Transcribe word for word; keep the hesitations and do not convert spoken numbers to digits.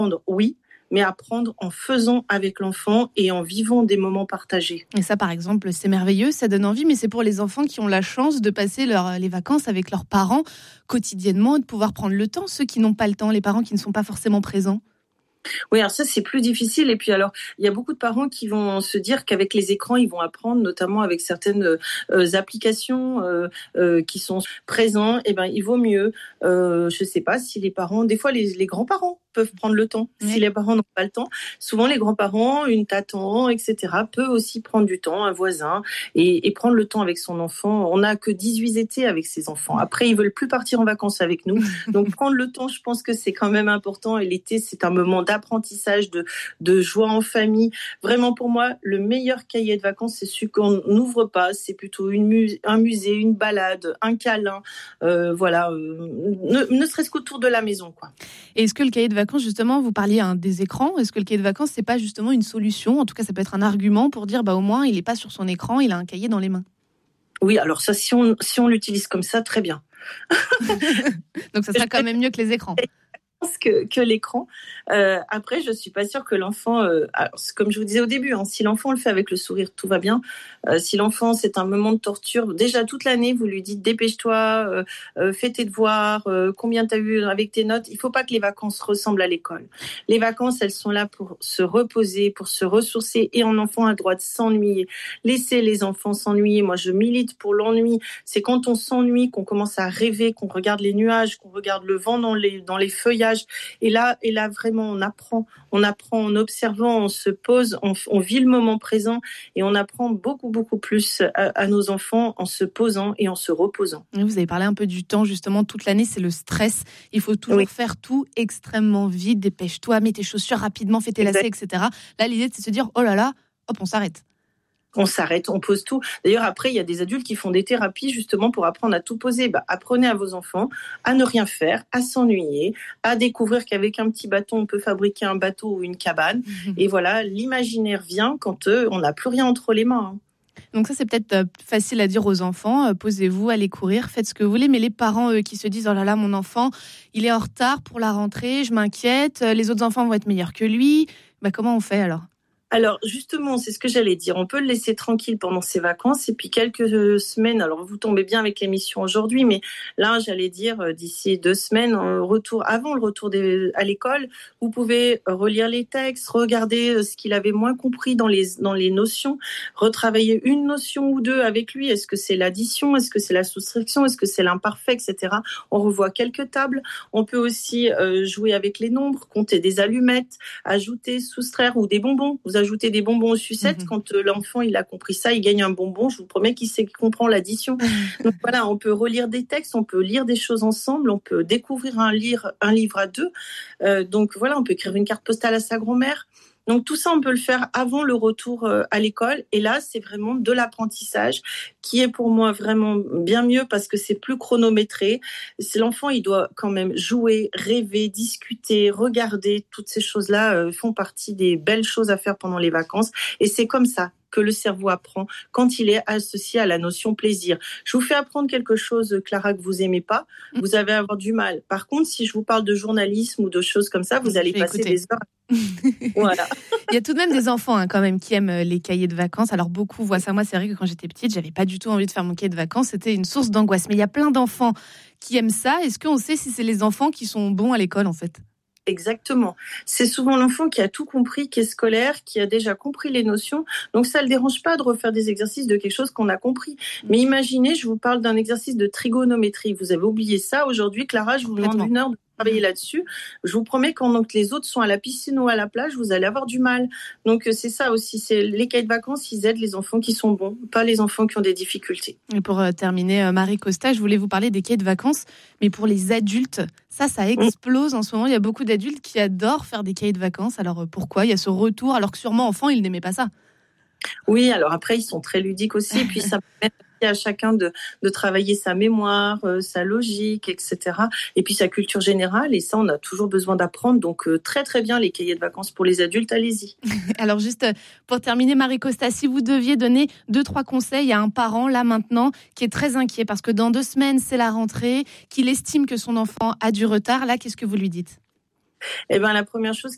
Oui, mais apprendre en faisant avec l'enfant et en vivant des moments partagés. Et ça, par exemple, c'est merveilleux, ça donne envie, mais c'est pour les enfants qui ont la chance de passer leur, les vacances avec leurs parents quotidiennement, de pouvoir prendre le temps, ceux qui n'ont pas le temps, les parents qui ne sont pas forcément présents. Oui, alors ça, c'est plus difficile. Et puis alors, il y a beaucoup de parents qui vont se dire qu'avec les écrans, ils vont apprendre, notamment avec certaines euh, applications euh, euh, qui sont présents. Eh ben, il vaut mieux, euh, je sais pas, si les parents, des fois, les, les grands-parents peuvent prendre le temps. Oui. Si les parents n'ont pas le temps, souvent les grands-parents, une tante, et cetera, peut aussi prendre du temps, un voisin, et, et prendre le temps avec son enfant. On n'a que dix-huit étés avec ses enfants. Après, ils veulent plus partir en vacances avec nous. Donc, prendre le temps, je pense que c'est quand même important. Et l'été, c'est un moment d'apprentissage, de, de joie en famille. Vraiment, pour moi, le meilleur cahier de vacances, c'est celui qu'on n'ouvre pas. C'est plutôt une mu- un musée, une balade, un câlin. Euh, voilà, euh, ne, ne serait-ce qu'autour de la maison, quoi. Et est-ce que le cahier de vacances, justement, vous parliez hein, des écrans, est-ce que le cahier de vacances, c'est pas justement une solution ? En tout cas, ça peut être un argument pour dire, bah, au moins, il n'est pas sur son écran, il a un cahier dans les mains. Oui, alors ça, si on, si on l'utilise comme ça, très bien. Donc, ça sera quand même mieux que les écrans. Que, que l'écran. Euh, après, je suis pas sûre que l'enfant, euh, alors, comme je vous disais au début, hein, si l'enfant le fait avec le sourire, tout va bien. Euh, si l'enfant, c'est un moment de torture, déjà toute l'année, vous lui dites dépêche-toi, euh, euh, fais tes devoirs, euh, combien t'as eu avec tes notes. Il faut pas que les vacances ressemblent à l'école. Les vacances, elles sont là pour se reposer, pour se ressourcer, et un enfant a le droit de s'ennuyer. Laissez les enfants s'ennuyer. Moi, je milite pour l'ennui. C'est quand on s'ennuie qu'on commence à rêver, qu'on regarde les nuages, qu'on regarde le vent dans les dans les feuillages. Et là, et là, vraiment, on apprend. On apprend en observant, on se pose, on, on vit le moment présent et on apprend beaucoup, beaucoup plus à, à nos enfants en se posant et en se reposant. Vous avez parlé un peu du temps, justement, toute l'année, c'est le stress. Il faut toujours oui. faire tout extrêmement vite. Dépêche-toi, mets tes chaussures rapidement, fais tes lacets, et cetera. Là, l'idée, c'est de se dire, oh là là, hop, on s'arrête. On s'arrête, on pose tout. D'ailleurs, après, il y a des adultes qui font des thérapies justement pour apprendre à tout poser. Bah, apprenez à vos enfants à ne rien faire, à s'ennuyer, à découvrir qu'avec un petit bâton, on peut fabriquer un bateau ou une cabane. Mmh. Et voilà, l'imaginaire vient quand euh, on n'a plus rien entre les mains. Hein. Donc ça, c'est peut-être facile à dire aux enfants. Posez-vous, allez courir, faites ce que vous voulez. Mais les parents, eux, qui se disent « Oh là là, mon enfant, il est en retard pour la rentrée, je m'inquiète. Les autres enfants vont être meilleurs que lui. » Bah, comment on fait alors ? Alors justement, c'est ce que j'allais dire. On peut le laisser tranquille pendant ses vacances et puis quelques semaines. Alors vous tombez bien avec l'émission aujourd'hui, mais là j'allais dire d'ici deux semaines, retour avant le retour des, à l'école, vous pouvez relire les textes, regarder ce qu'il avait moins compris dans les dans les notions, retravailler une notion ou deux avec lui. Est-ce que c'est l'addition, est-ce que c'est la soustraction, est-ce que c'est l'imparfait, et cetera. On revoit quelques tables. On peut aussi euh, jouer avec les nombres, compter des allumettes, ajouter, soustraire ou des bonbons. Vous ajouter des bonbons aux sucettes, mmh. quand euh, l'enfant il a compris ça, il gagne un bonbon, je vous promets qu'il sait qu'il comprend l'addition. Donc voilà, on peut relire des textes, on peut lire des choses ensemble, on peut découvrir un, lire, un livre à deux. Euh, donc voilà, on peut écrire une carte postale à sa grand-mère. Donc tout ça, on peut le faire avant le retour euh, à l'école. Et là, c'est vraiment de l'apprentissage qui est pour moi vraiment bien mieux parce que c'est plus chronométré. C'est l'enfant, il doit quand même jouer, rêver, discuter, regarder. Toutes ces choses-là euh, font partie des belles choses à faire pendant les vacances. Et c'est comme ça que le cerveau apprend quand il est associé à la notion plaisir. Je vous fais apprendre quelque chose, Clara, que vous aimez pas, vous allez avoir du mal. Par contre, si je vous parle de journalisme ou de choses comme ça, vous allez passer écouter. des heures. Voilà. Il y a tout de même des enfants hein, quand même qui aiment les cahiers de vacances. Alors beaucoup voient ça. Moi, c'est vrai que quand j'étais petite, j'avais pas du tout envie de faire mon cahier de vacances. C'était une source d'angoisse. Mais il y a plein d'enfants qui aiment ça. Est-ce qu'on sait si c'est les enfants qui sont bons à l'école en fait ? Exactement. C'est souvent l'enfant qui a tout compris, qui est scolaire, qui a déjà compris les notions. Donc ça ne le dérange pas de refaire des exercices de quelque chose qu'on a compris. Mais imaginez, je vous parle d'un exercice de trigonométrie. Vous avez oublié ça aujourd'hui, Clara, je vous demande une heure de travailler là-dessus. Je vous promets quand donc les autres sont à la piscine ou à la plage, vous allez avoir du mal. Donc c'est ça aussi, c'est les cahiers de vacances, ils aident les enfants qui sont bons, pas les enfants qui ont des difficultés. Et pour euh, terminer, euh, Marie Costa, je voulais vous parler des cahiers de vacances, mais pour les adultes, ça, ça explose mmh. en ce moment. Il y a beaucoup d'adultes qui adorent faire des cahiers de vacances. Alors euh, pourquoi ? Il y a ce retour, alors que sûrement enfant, ils n'aimaient pas ça. Oui, alors après, ils sont très ludiques aussi, et puis ça permet à chacun de, de travailler sa mémoire, euh, sa logique, et cetera. Et puis sa culture générale, et ça, on a toujours besoin d'apprendre. Donc, euh, très, très bien, les cahiers de vacances pour les adultes, allez-y. Alors, juste pour terminer, Marie Costa, si vous deviez donner deux, trois conseils à un parent, là, maintenant, qui est très inquiet, parce que dans deux semaines, c'est la rentrée, qu'il estime que son enfant a du retard, là, qu'est-ce que vous lui dites ? Eh bien, la première chose